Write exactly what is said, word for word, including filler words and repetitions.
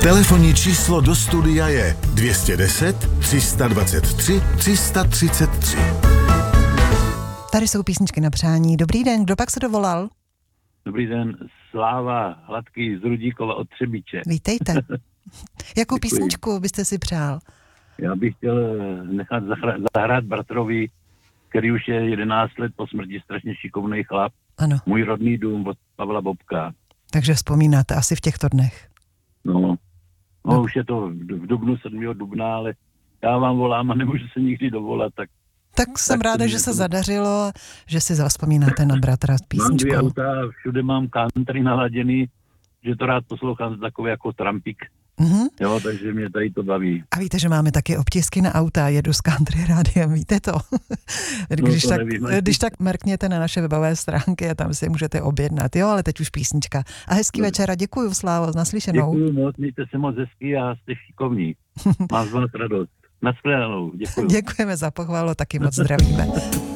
Telefonní číslo do studia je dvě stě deset, tři sta dvacet tři, tři sta třicet tři. Tady jsou písničky na přání. Dobrý den, kdo pak se dovolal? Dobrý den, Sláva Hladký z Rudíkova od Třebíče. Vítejte. Jakou Děkuji. písničku byste si přál? Já bych chtěl nechat zahra- zahrát bratrovi, který už je jedenáct let po smrti, strašně šikovný chlap. Ano, Můj rodný dům od Pavla Bobka. takže vzpomínáte asi v těchto dnech. No, no, No. už je to v v dubnu, sedmého dubna, ale já vám volám a nemůžu se nikdy dovolat, tak Tak jsem Tak ráda, to že mě se to- zadařilo, že si zavzpomínáte na bratra s mám dvě písničkou. auta, všude mám country naladěný, že to rád poslouchám, takový jako trampik, Mhm. jo, takže mě tady to baví. A víte, že máme taky obtisky na auta, jedu s country rádiem, víte to? Když, to tak, nevím. když tak mrkněte na naše webové stránky a tam si je můžete objednat, jo, ale teď už písnička. A hezký Dobře. večer a děkuju, Slávo, naslyšenou. Děkuju moc, mějte se moc hezky a jste šikovní. Mám z vás radost. Naschledanou, děkuju. Děkujeme za pochvalu, taky moc zdravíme.